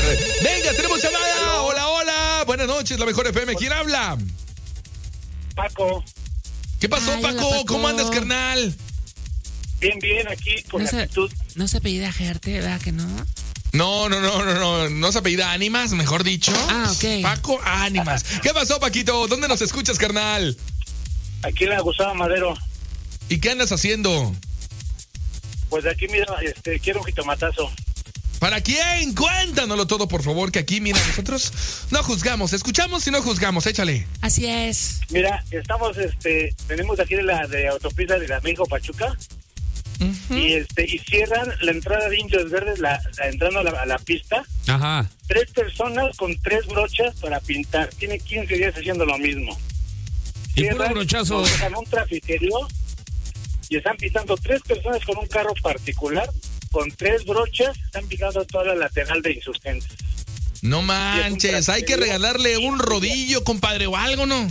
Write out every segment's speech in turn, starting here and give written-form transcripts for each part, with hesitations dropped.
Venga, tenemos llamada. Hola, hola. Buenas noches, la mejor FM. ¿Quién habla? Paco. ¿Qué pasó, Ay, hola, Paco? Paco. ¿Cómo andas, carnal? Bien, aquí con la actitud. No se apellida Gerte, ¿verdad que no? No se apellida Ánimas, mejor dicho. Ah, ok. Paco Ánimas. ¿Qué pasó, Paquito? ¿Dónde nos escuchas, carnal? Aquí en la Gustavo Madero. ¿Y qué andas haciendo? Pues aquí, mira, quiero un jitomatazo. ¿Para quién? Cuéntanoslo todo, por favor, que aquí, mira, nosotros no juzgamos, escuchamos y no juzgamos, échale. Así es. Mira, estamos, venimos de aquí de autopista de la México Pachuca. Uh-huh. Y cierran la entrada de Indios Verdes, entrando a la pista. Ajá. 3 personas con 3 brochas para pintar. Tiene 15 días haciendo lo mismo. Y Cierran, puro brochazo. dejan un trafiquerío y están pintando 3 personas con un carro particular. Con 3 brochas están pintando toda la lateral de Insurgentes. No manches, hay que regalarle un rodillo, compadre, o algo, ¿no?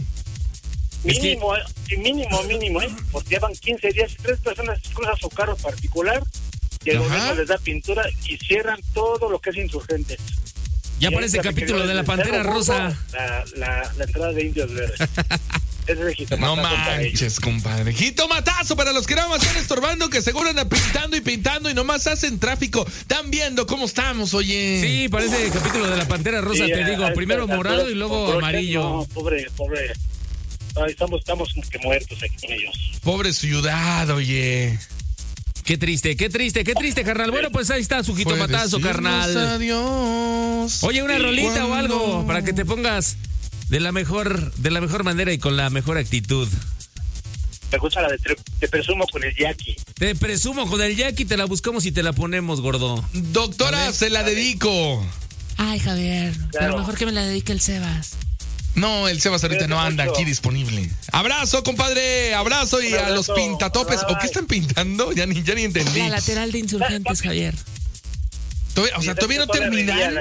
Mínimo, porque llevan 15 días, 3 personas cruzan su carro particular y el gobierno les da pintura y cierran todo lo que es Insurgentes. Ya parece capítulo de la Pantera Rosa. La entrada de Indios Verdes. Ese es el jitomatazo. No manches, compadre. Jitomatazo para los que nada más están estorbando, que seguro andan pintando y pintando y nomás hacen tráfico. Están viendo cómo estamos, oye. Sí, parece capítulo de la Pantera Rosa, Sí, te digo. Primero morado y luego amarillo. No, pobre. Ay, estamos como que muertos aquí con ellos. Pobre ciudad, oye. Qué triste, carnal. Bueno, pues ahí está su jitomatazo, carnal. Adiós. Oye, una rolita o algo para que te pongas de la mejor manera y con la mejor actitud. Me gusta la de Te presumo con el Jackie. Te presumo con el Jackie, te la buscamos y te la ponemos, gordo. Doctora, se la dedico. Ay, Javier, Claro. pero mejor que me la dedique el Sebas. No, el Sebas ahorita no anda aquí disponible. Abrazo, compadre, abrazo y Un abrazo. a los pintatopes. ¿O qué están pintando? Ya ni entendí. La lateral de Insurgentes, Javier. Todavía no terminan.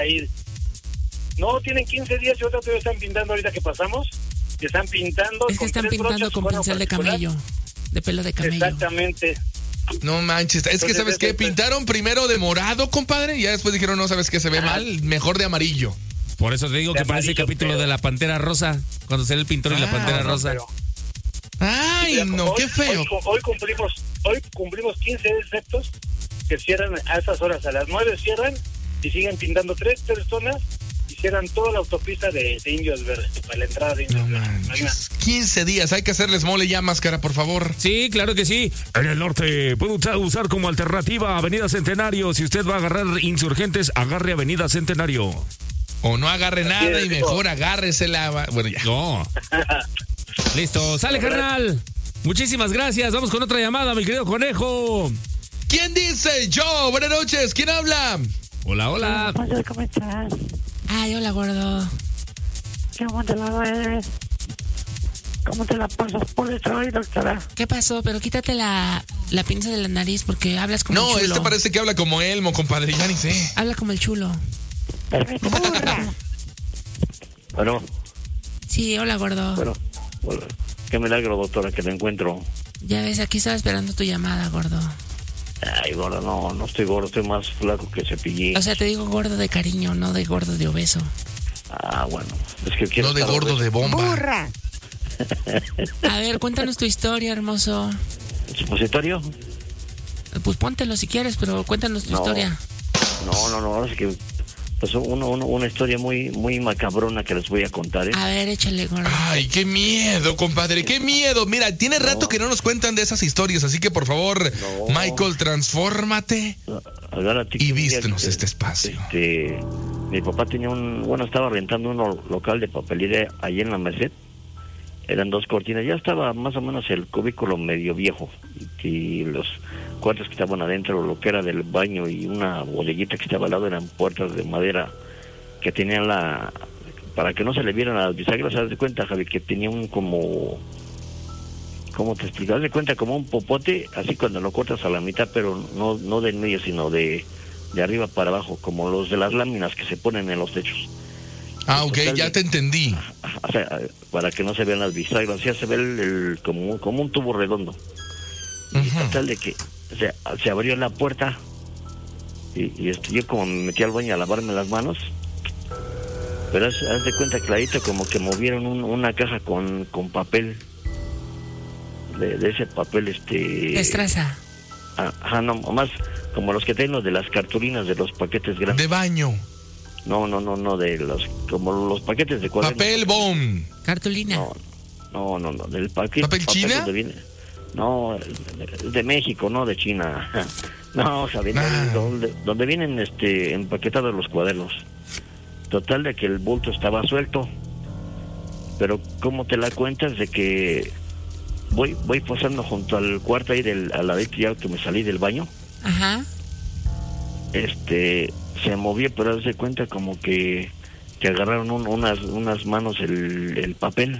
No, tienen 15 días y otra todavía están pintando ahorita que pasamos. Que están pintando. Es que están pintando con pincel de camello, de pelo de camello. Exactamente. No manches, es que ¿sabes qué? Pintaron primero de morado, compadre, y ya después dijeron, no, ¿sabes qué? Se ve mal, mejor de amarillo. Por eso te digo que parece amarillo, capítulo pero- de la Pantera Rosa, cuando sale el pintor y la Pantera no, Rosa. pero- Ay, Mira, no, hoy- qué feo. Hoy cumplimos 15 defectos que cierran a esas horas. A las 9 cierran y siguen pintando 3 personas y cierran toda la autopista de Indios Verdes para la entrada de Indios No Verdes. manches, 15 días, hay que hacerles mole ya, máscara, por favor. Sí, claro que sí. En el norte puede usar como alternativa Avenida Centenario. Si usted va a agarrar Insurgentes, agarre Avenida Centenario. O no agarre nada y mejor agárresela. Bueno, ya. No. Listo, sale, carnal. Muchísimas gracias. Vamos con otra llamada, mi querido conejo. ¿Quién dice? Yo, buenas noches, ¿quién habla? Hola, hola. ¿Cómo estás? Ay, hola, gordo. ¿Cómo te la ves? ¿Cómo te la pasas por eso hoy, doctora? ¿Qué pasó? Pero quítate la pinza de la nariz porque hablas como No, el chulo. este parece que habla como Elmo, compadre, ya ni sé. Habla como el chulo. ¡Burra! Bueno, Sí, hola, gordo. bueno, qué milagro, doctora, que lo encuentro. Ya ves, aquí estaba esperando tu llamada, gordo. Ay, gordo, no estoy gordo, estoy más flaco que Cepillín. O sea, te digo gordo de cariño, no de gordo de obeso. Ah, bueno, es que quiero No de estar gordo obeso. de bomba. ¡Burra! A ver, cuéntanos tu historia, hermoso. ¿Supositorio? Pues póntelo si quieres, pero cuéntanos tu No. historia. No, ahora sí que pasó una historia muy macabrona que les voy a contar, ¿eh? A ver, échale, gordo. Ay, qué miedo, compadre, qué miedo. Mira, tiene rato que no nos cuentan de esas historias, así que por favor, No. Michael, transfórmate Agárrate y que un día vístenos que, este espacio. Mi papá tenía estaba rentando un local de papelería ahí en la Merced. Eran 2 cortinas, ya estaba más o menos el cubículo medio viejo y los cuartos que estaban adentro, lo que era del baño y una bodeguita que estaba al lado eran puertas de madera que tenían para que no se le vieran las bisagras. Haz de cuenta, Javi, que tenía ¿cómo te explicas? Haz de cuenta como un popote, así cuando lo cortas a la mitad, pero no del medio, sino de arriba para abajo, como los de las láminas que se ponen en los techos. Ah, ok, ya te entendí. O sea, para que no se vean las bisagras, ya se ve como un tubo redondo. Y Ujú. tal de que se abrió la puerta y yo como me metí al baño a lavarme las manos, Pero haz de cuenta clarito como que movieron una caja con papel. De ese papel, Estraza. Ajá, no, más como los que tienen los de las cartulinas de los paquetes grandes. De baño. No, de como los paquetes de cuadernos. Papel bond. Cartulina. No, del paquete. ¿Papel China? Donde viene, no, de México, no de China. No, Javier, donde vienen empaquetados los cuadernos. Total de que el bulto estaba suelto. Pero ¿cómo te la cuentas de que voy pasando junto al cuarto ahí al ladito ya que me salí del baño? Ajá. Se movía, pero se cuenta como que agarraron unas manos el papel.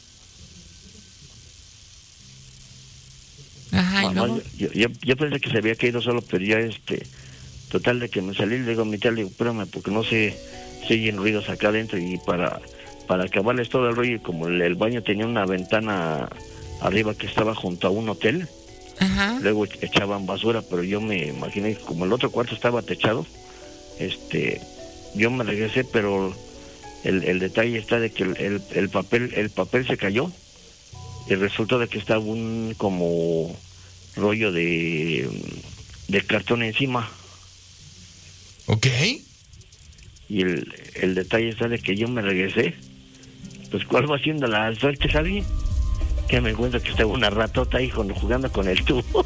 Ajá, ¿y luego? Yo pensé que se había caído solo, pero ya total de que me salí, le digo a mi tía, le digo, espérame, porque no se oyen ruidos acá adentro, y para acabarles todo el rollo, como el baño tenía una ventana arriba que estaba junto a un hotel. Ajá. Luego echaban basura, pero yo me imaginé que como el otro cuarto estaba techado, yo me regresé, pero el detalle está de que el papel se cayó, y resultó de que estaba un como rollo de cartón encima. Ok. Y el detalle está de que yo me regresé, pues ¿cuál va siendo la suerte, Javi? Que me encuentro que estaba una ratota ahí jugando con el tubo.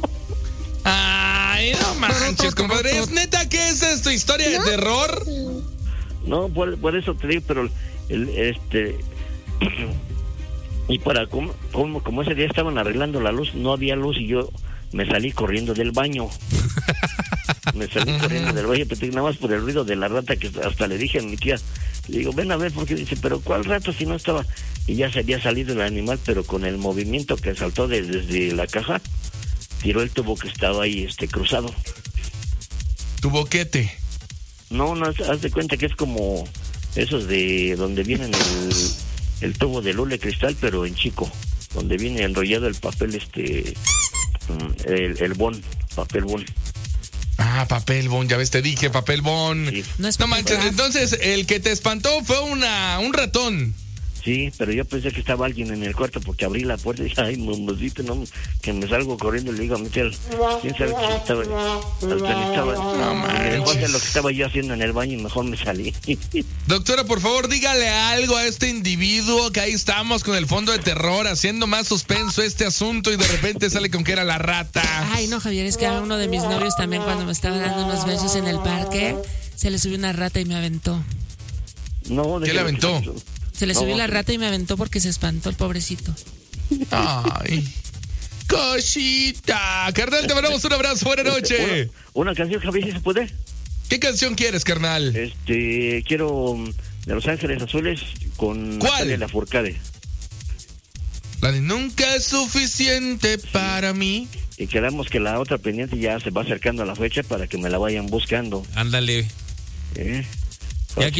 Ay, no manches, compadre. ¿Es neta que esa es tu historia de terror? No, por eso te digo, pero y para como ese día estaban arreglando la luz, no había luz, y yo me salí corriendo del baño. Pero nada más por el ruido de la rata, que hasta le dije a mi tía, le digo, ven a ver, porque dice, pero ¿cuál rata si no estaba? Y ya se había salido el animal, pero con el movimiento que saltó desde la caja, tiró el tubo que estaba ahí cruzado. Tu boquete. No, haz de cuenta que es como esos de donde vienen el tubo de luz de cristal, pero en chico, donde viene enrollado el papel, el bond, papel bond. Ah, papel bond, ya ves, te dije, papel bond. Sí. No manches, entonces el que te espantó fue un ratón. Sí, pero yo pensé que estaba alguien en el cuarto, porque abrí la puerta y dije, ay, mamacita, no, que me salgo corriendo y le digo a mi tía, ¿quién sabe qué estaba? No manches. Lo que estaba yo haciendo en el baño, y mejor me salí. Doctora, por favor, dígale algo a este individuo, que ahí estamos con el fondo de terror, haciendo más suspenso este asunto, y de repente sale con que era la rata. Ay, no, Javier, es que a uno de mis novios también, cuando me estaba dando unos besos en el parque, se le subió una rata y me aventó. No, ¿Qué le aventó? Se le subió la rata y me aventó porque se espantó el pobrecito. Ay, cosita. Carnal, te mandamos un abrazo. Buenas noches. Una canción, Javier, ¿si se puede? ¿Qué canción quieres, carnal? Quiero de Los Ángeles Azules con ¿Cuál? Lafourcade. La de Nunca es suficiente para mí. Y quedamos que la otra pendiente ya se va acercando a la fecha para que me la vayan buscando. Ándale.